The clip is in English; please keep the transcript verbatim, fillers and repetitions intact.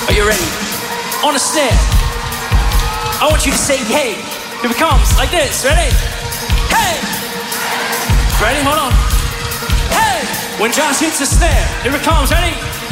Are you ready? On a snare, I want you to say hey. Here it comes, like this, ready? Hey! Ready, hold on. Hey! When Josh hits the snare, here it comes, ready?